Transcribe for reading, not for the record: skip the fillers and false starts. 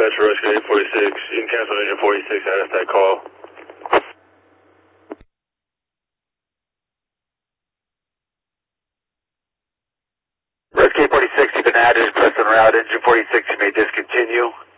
dispatch for rescue 846. You can cancel engine 46 out of that call. Rescue 46, you've been added, press on route. Engine 46, you may discontinue.